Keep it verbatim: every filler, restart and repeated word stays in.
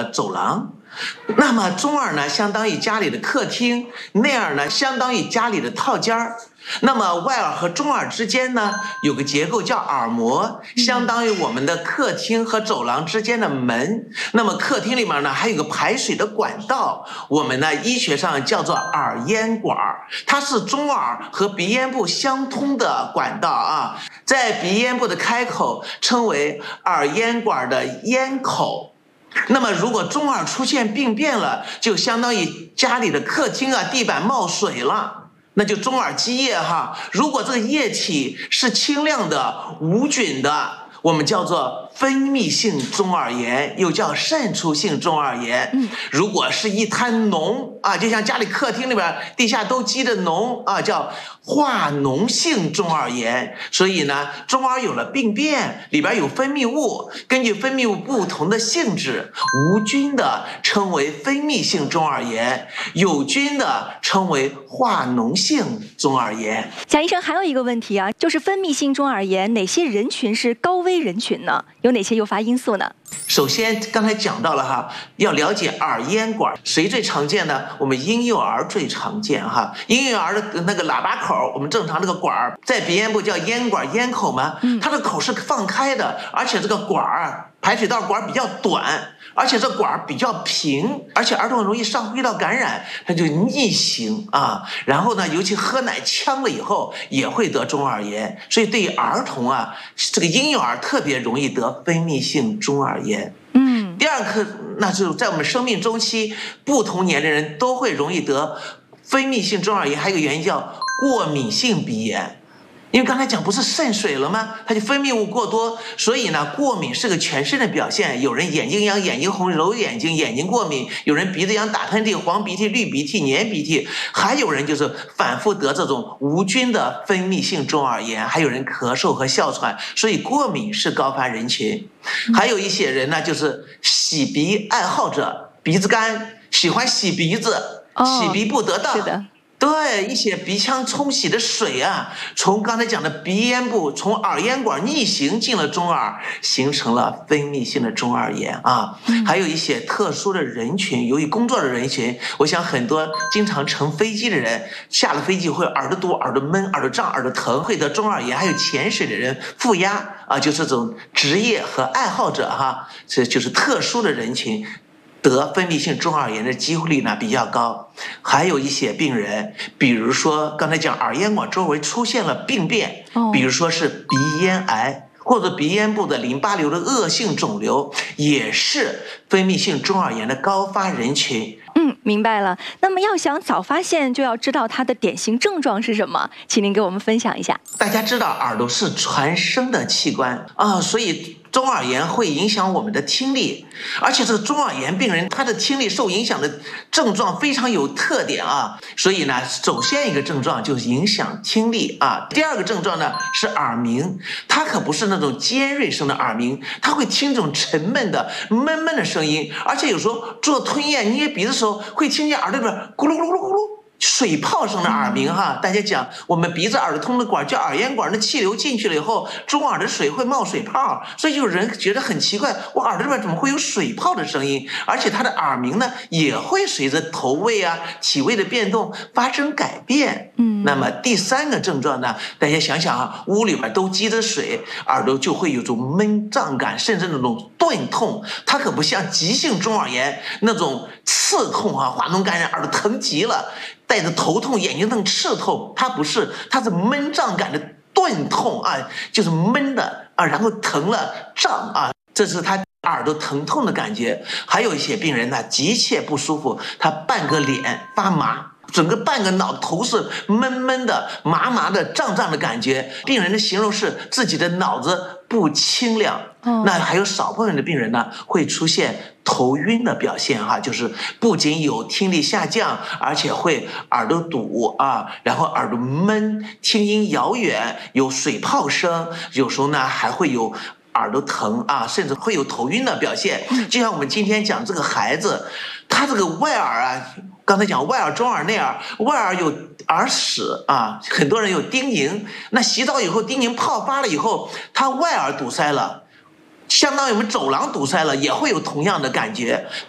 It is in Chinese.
的走廊。那么中耳呢，相当于家里的客厅；内耳呢，相当于家里的套间儿。那么外耳和中耳之间呢，有个结构叫耳膜，相当于我们的客厅和走廊之间的门。那么客厅里面呢，还有个排水的管道，我们呢医学上叫做耳咽管，它是中耳和鼻咽部相通的管道啊，在鼻咽部的开口称为耳咽管的咽口。那么如果中耳出现病变了，就相当于家里的客厅啊地板冒水了，那就中耳积液哈。如果这个液体是清亮的、无菌的，我们叫做分泌性中耳炎，又叫渗出性中耳炎。嗯，如果是一滩脓啊，就像家里客厅里边地下都积的脓啊，叫化脓性中耳炎。所以呢，中耳有了病变，里边有分泌物，根据分泌物不同的性质，无菌的称为分泌性中耳炎，有菌的称为化脓性中耳炎。 贾医生，还有一个问题啊，就是分泌性中耳炎哪些人群是高危人群呢？有哪些诱发因素呢？ 首先刚才讲到了哈，要了解耳咽管，谁最常见呢？我们婴幼儿最常见哈。婴幼儿的那个喇叭口，我们正常这个管儿在鼻咽部叫咽管咽口嘛，它的口是放开的，而且这个管儿排水道管比较短，而且这管比较平，而且儿童容易上呼吸道感染，它就逆行啊。然后呢，尤其喝奶呛了以后也会得中耳炎，所以对于儿童啊，这个婴幼儿特别容易得分泌性中耳炎。嗯，第二个，那就是在我们生命周期，不同年龄人都会容易得分泌性中耳炎，还有一个原因叫过敏性鼻炎。因为刚才讲不是渗水了吗？它就分泌物过多，所以呢，过敏是个全身的表现。有人眼睛痒、眼睛红、揉眼睛、眼睛过敏；有人鼻子痒、打喷嚏、黄鼻涕、绿鼻涕、黏鼻涕；还有人就是反复得这种无菌的分泌性中耳炎；还有人咳嗽和哮喘。所以过敏是高发人群。还有一些人呢，就是洗鼻爱好者，鼻子干，喜欢洗鼻子，洗鼻不得当。 是的。 对，一些鼻腔冲洗的水啊，从刚才讲的鼻咽部，从耳咽管逆行进了中耳，形成了分泌性的中耳炎啊。还有一些特殊的人群，由于工作的人群，我想很多经常乘飞机的人，下了飞机会耳朵堵、耳朵闷、耳朵胀、耳朵疼，会得中耳炎。还有潜水的人、负压啊，就是这种职业和爱好者哈，这就是特殊的人群。得分泌性中耳炎的机会率呢比较高。还有一些病人，比如说刚才讲耳咽管周围出现了病变，比如说是鼻咽癌或者鼻咽部的淋巴瘤的恶性肿瘤，也是分泌性中耳炎的高发人群。 嗯，明白了。那么要想早发现，就要知道它的典型症状是什么，请您给我们分享一下。 大家知道耳朵是传声的器官啊，所以中耳炎会影响我们的听力，而且这个中耳炎病人他的听力受影响的症状非常有特点啊。所以呢，首先一个症状就是影响听力啊。第二个症状呢是耳鸣，它可不是那种尖锐声的耳鸣，它会听这种沉闷的闷闷的声音，而且有时候做吞咽捏鼻的时候会听见耳朵里边咕噜咕噜咕噜咕噜水泡声的耳鸣哈。大家讲我们鼻子耳朵通的管叫耳咽管，那气流进去了以后，中耳的水会冒水泡，所以有人觉得很奇怪，我耳朵里边怎么会有水泡的声音？而且它的耳鸣呢也会随着头位啊体位的变动发生改变。嗯，那么第三个症状呢，大家想想啊，屋里边都积着水，耳朵就会有种闷胀感，甚至那种钝痛。它可不像急性中耳炎那种刺痛啊，化脓感染耳朵疼极了，带着头痛、眼睛疼、刺痛，它不是，它是闷胀感的钝痛啊，就是闷的啊，然后疼了胀啊，这是他耳朵疼痛的感觉。还有一些病人呢，急切不舒服，他半个脸发麻，整个半个脑头是闷闷的、麻麻的、胀胀的感觉。病人的形容是自己的脑子不清亮。哦、那还有少部分的病人呢，会出现头晕的表现哈，就是不仅有听力下降，而且会耳朵堵啊，然后耳朵闷，听音遥远，有水泡声，有时候呢还会有耳朵疼啊，甚至会有头晕的表现。就像我们今天讲这个孩子，他这个外耳啊，刚才讲外耳、中耳、内耳，外耳有耳屎啊，很多人有丁咛，那洗澡以后丁咛泡发了以后，他外耳堵塞了。相当于我们走廊堵塞了，也会有同样的感觉。